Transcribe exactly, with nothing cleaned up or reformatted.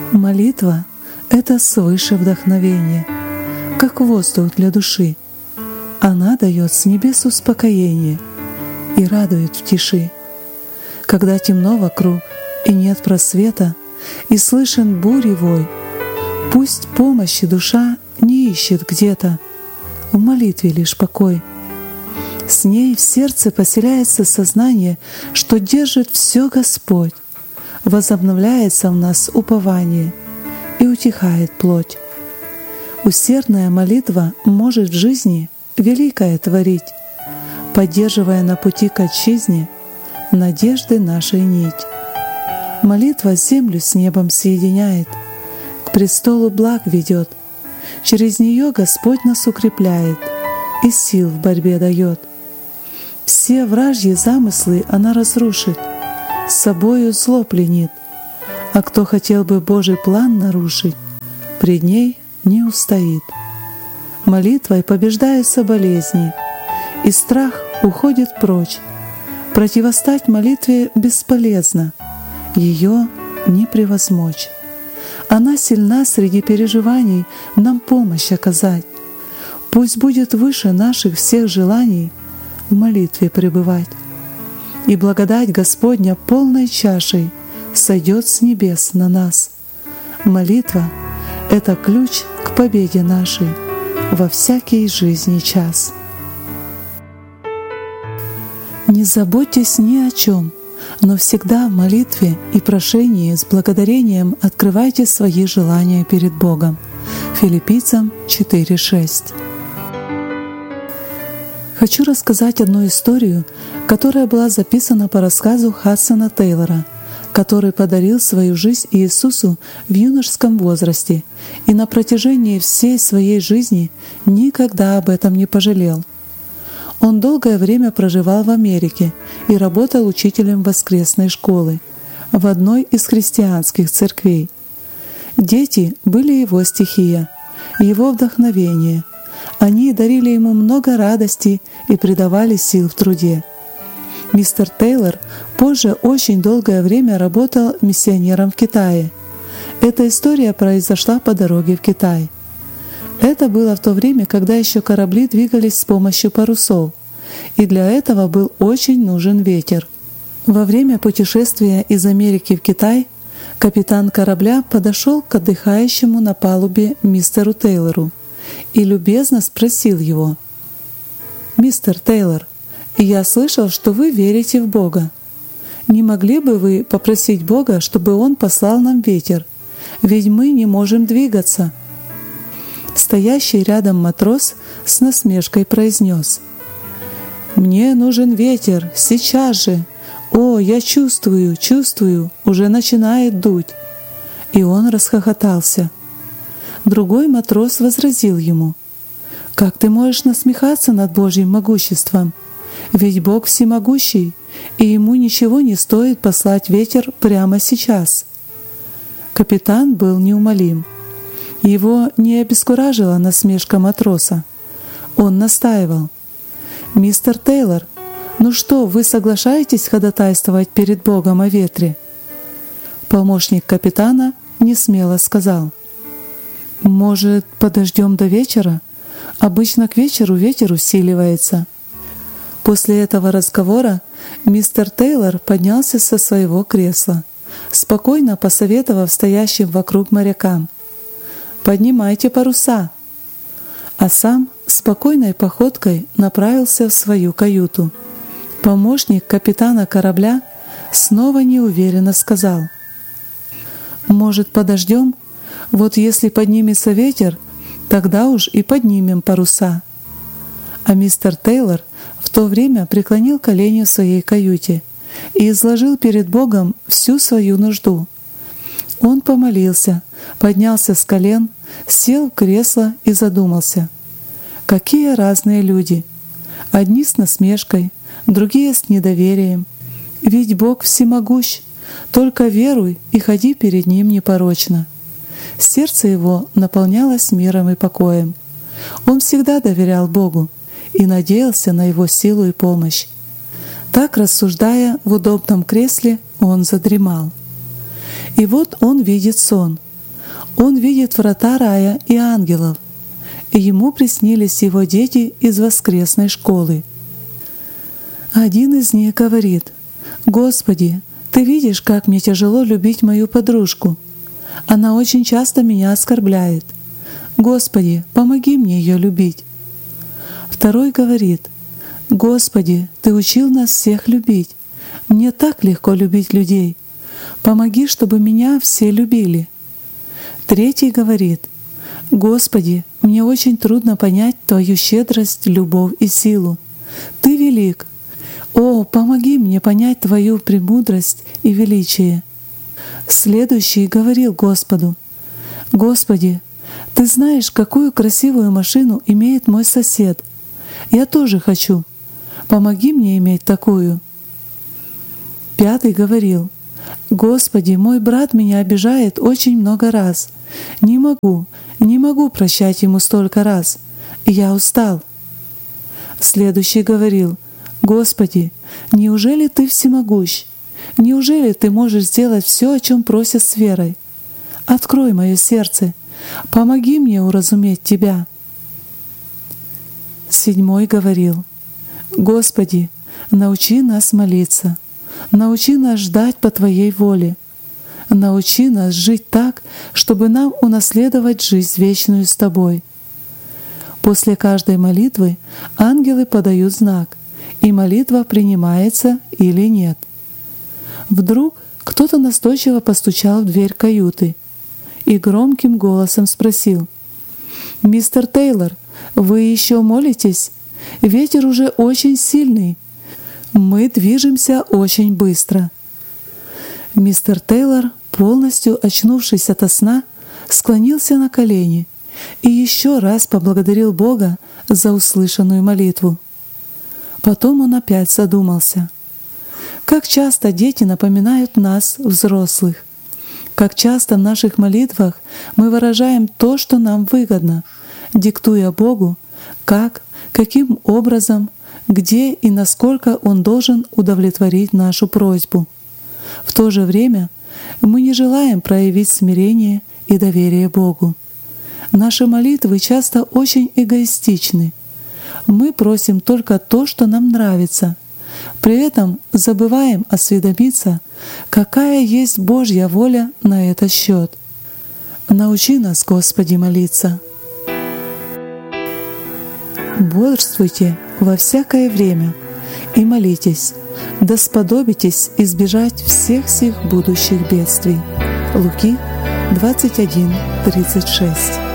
Молитва — это свыше вдохновение, как воздух для души. Она дает с небес успокоение и радует в тиши. Когда темно вокруг и нет просвета, и слышен бури вой, пусть помощи душа не ищет где-то, в молитве лишь покой. С ней в сердце поселяется сознание, что держит все Господь, возобновляется в нас упование и утихает плоть. Усердная молитва может в жизни великое творить, поддерживая на пути к отчизне надежды нашей нить. Молитва землю с небом соединяет, к престолу благ ведет. Через нее Господь нас укрепляет и сил в борьбе дает. Все вражьи замыслы она разрушит, с собою зло пленит. А кто хотел бы Божий план нарушить, пред ней не устоит. Молитвой побеждаются болезни, и страх уходит прочь. Противостать молитве бесполезно, ее не превозмочь. Она сильна среди переживаний нам помощь оказать. Пусть будет выше наших всех желаний в молитве пребывать. И благодать Господня полной чашей сойдет с небес на нас. Молитва — это ключ к победе нашей во всякий жизни час. Не заботьтесь ни о чем, но всегда в молитве и прошении с благодарением открывайте свои желания перед Богом. Филиппийцам четыре шесть. Хочу рассказать одну историю, которая была записана по рассказу Хадсона Тейлора, который подарил свою жизнь Иисусу в юношеском возрасте и на протяжении всей своей жизни никогда об этом не пожалел. Он долгое время проживал в Америке и работал учителем воскресной школы в одной из христианских церквей. Дети были его стихия, его вдохновение. Они дарили ему много радости и придавали сил в труде. Мистер Тейлор позже очень долгое время работал миссионером в Китае. Эта история произошла по дороге в Китай. Это было в то время, когда еще корабли двигались с помощью парусов, и для этого был очень нужен ветер. Во время путешествия из Америки в Китай капитан корабля подошел к отдыхающему на палубе мистеру Тейлору и любезно спросил его: «Мистер Тейлор, я слышал, что вы верите в Бога. Не могли бы вы попросить Бога, чтобы Он послал нам ветер? Ведь мы не можем двигаться». Стоящий рядом матрос с насмешкой произнес: «Мне нужен ветер, сейчас же! О, я чувствую, чувствую, уже начинает дуть!» И он расхохотался. Другой матрос возразил ему: «Как ты можешь насмехаться над Божьим могуществом? Ведь Бог всемогущий, и Ему ничего не стоит послать ветер прямо сейчас». Капитан был неумолим. Его не обескуражила насмешка матроса. Он настаивал: «Мистер Тейлор, ну что, вы соглашаетесь ходатайствовать перед Богом о ветре?» Помощник капитана несмело сказал: «Может, подождем до вечера? Обычно к вечеру ветер усиливается». После этого разговора мистер Тейлор поднялся со своего кресла, спокойно посоветовав стоящим вокруг морякам: «Поднимайте паруса», а сам спокойной походкой направился в свою каюту. Помощник капитана корабля снова неуверенно сказал: «Может, подождем? Вот если поднимется ветер, тогда уж и поднимем паруса». А мистер Тейлор в то время преклонил колени в своей каюте и изложил перед Богом всю свою нужду. Он помолился, поднялся с колен, сел в кресло и задумался. Какие разные люди! Одни с насмешкой, другие с недоверием. Ведь Бог всемогущ, только веруй и ходи перед Ним непорочно. Сердце его наполнялось миром и покоем. Он всегда доверял Богу и надеялся на Его силу и помощь. Так, рассуждая в удобном кресле, он задремал. И вот он видит сон. Он видит врата рая и ангелов, и ему приснились его дети из воскресной школы. Один из них говорит: «Господи, Ты видишь, как мне тяжело любить мою подружку. Она очень часто меня оскорбляет. Господи, помоги мне ее любить». Второй говорит: «Господи, Ты учил нас всех любить. Мне так легко любить людей. Помоги, чтобы меня все любили». Третий говорит: «Господи, мне очень трудно понять Твою щедрость, любовь и силу. Ты велик. О, помоги мне понять Твою премудрость и величие». Следующий говорил Господу: «Господи, Ты знаешь, какую красивую машину имеет мой сосед. Я тоже хочу. Помоги мне иметь такую». Пятый говорил: «Господи, мой брат меня обижает очень много раз. Не могу, не могу прощать ему столько раз. Я устал». Следующий говорил: «Господи, неужели Ты всемогущ? Неужели Ты можешь сделать все, о чем просят с верой? Открой мое сердце, помоги мне уразуметь Тебя». Седьмой говорил: «Господи, научи нас молиться, научи нас ждать по Твоей воле, научи нас жить так, чтобы нам унаследовать жизнь вечную с Тобой». После каждой молитвы ангелы подают знак, и молитва принимается или нет. Вдруг кто-то настойчиво постучал в дверь каюты и громким голосом спросил: «Мистер Тейлор, вы еще молитесь? Ветер уже очень сильный. Мы движемся очень быстро». Мистер Тейлор, полностью очнувшись ото сна, склонился на колени и еще раз поблагодарил Бога за услышанную молитву. Потом он опять задумался. Как часто дети напоминают нас, взрослых. Как часто в наших молитвах мы выражаем то, что нам выгодно, диктуя Богу, как, каким образом, где и насколько Он должен удовлетворить нашу просьбу. В то же время мы не желаем проявить смирение и доверие Богу. Наши молитвы часто очень эгоистичны. Мы просим только то, что нам нравится. При этом забываем осведомиться, какая есть Божья воля на этот счет. Научи нас, Господи, молиться. Бодрствуйте во всякое время и молитесь, да сподобитесь избежать всех сих будущих бедствий. Луки двадцать один тридцать шесть.